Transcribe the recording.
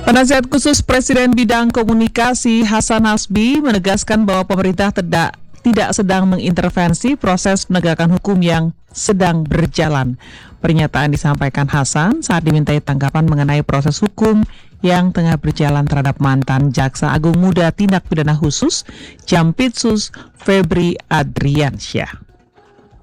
Penasihat khusus Presiden bidang komunikasi Hasan Nasbi menegaskan bahwa pemerintah tidak sedang mengintervensi proses penegakan hukum yang sedang berjalan. Pernyataan disampaikan Hasan saat dimintai tanggapan mengenai proses hukum yang tengah berjalan terhadap mantan Jaksa Agung Muda Tindak Pidana Khusus Jampitsus Febri Adriansyah.